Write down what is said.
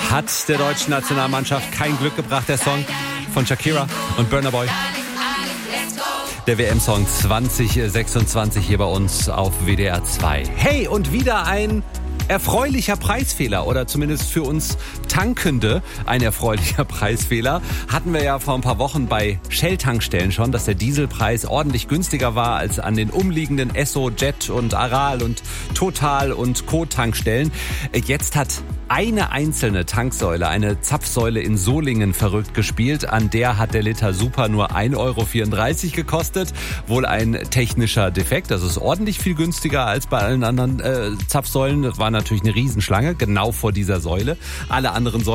Hat der deutschen Nationalmannschaft kein Glück gebracht, der Song von Shakira und Burna Boy. Der WM-Song 2026 hier bei uns auf WDR 2. Hey, und wieder ein erfreulicher Preisfehler oder zumindest für uns Tankende ein erfreulicher Preisfehler. Hatten wir ja vor ein paar Wochen bei Shell-Tankstellen schon, dass der Dieselpreis ordentlich günstiger war als an den umliegenden Esso, Jet und Aral und Total und Co-Tankstellen. Jetzt hat eine einzelne Tanksäule, eine Zapfsäule in Solingen verrückt gespielt. An der hat der Liter Super nur 1,34 € gekostet. Wohl ein technischer Defekt. Das ist ordentlich viel günstiger als bei allen anderen Zapfsäulen. Das war natürlich eine Riesenschlange, genau vor dieser Säule. Alle anderen Säulen